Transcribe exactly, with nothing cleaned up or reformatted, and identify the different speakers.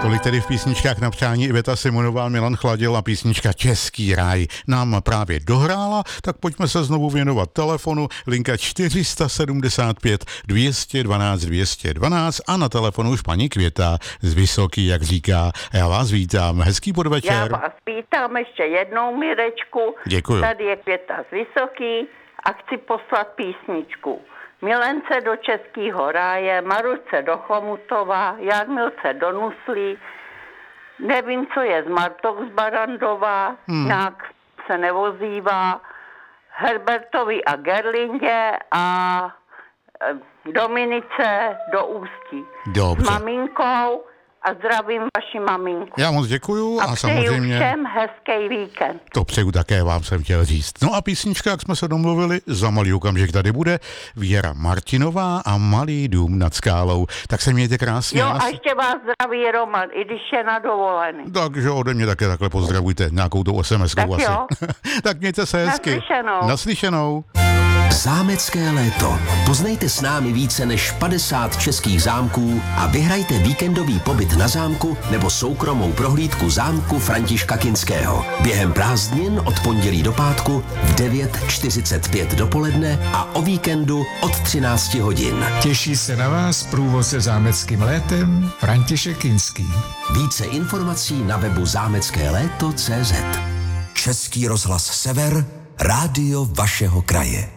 Speaker 1: Tolik tedy v písničkách na přání Iveta Simonová, Milan Chladil a písnička Český ráj nám právě dohrála, tak pojďme se znovu věnovat telefonu. Linka čtyři sedmdesát pět dvě stě dvanáct dvě stě dvanáct a na telefonu už paní Květa z Vysoký, jak říká. Já vás vítám. Hezký podvečer.
Speaker 2: Já vás vítám ještě jednou, Mirečku.
Speaker 1: Děkuju.
Speaker 2: Tady je Květa z Vysoký a chci poslat písničku. Milence do Českého ráje, Maruce do Chomutova, Jarmilce do Nuslí, nevím, co je z Martok z Barandova, hmm. nějak se nevozývá, Herbertovi a Gerlindě a Dominice do Ústí.
Speaker 1: Dobře.
Speaker 2: S maminkou a zdravím vaši maminku.
Speaker 1: Já moc děkuju a,
Speaker 2: a
Speaker 1: samozřejmě
Speaker 2: všem hezký víkend.
Speaker 1: To přeju také, vám jsem chtěl říct. No a písnička, jak jsme se domluvili, za malý okamžik tady bude Věra Martinová a Malý dům nad skálou. Tak se mějte krásně.
Speaker 2: Jo, a ještě vás zdraví Roman, i když je na dovolený.
Speaker 1: Takže ode mě také takhle pozdravujte, nějakou tou es em eskou
Speaker 2: tak
Speaker 1: asi.
Speaker 2: Jo.
Speaker 1: Tak mějte se hezky.
Speaker 2: Naslyšenou.
Speaker 1: Naslyšenou.
Speaker 3: Zámecké léto. Poznejte s námi více než padesát českých zámků a vyhrajte víkendový pobyt na zámku nebo soukromou prohlídku zámku Františka Kinského. Během prázdnin od pondělí do pátku v devět čtyřicet pět dopoledne a o víkendu od třináct hodin.
Speaker 4: Těší se na vás průvodce zámeckým létem František Kinský.
Speaker 3: Více informací na webu zámecké léto tečka cé zet. Český rozhlas Sever, rádio vašeho kraje.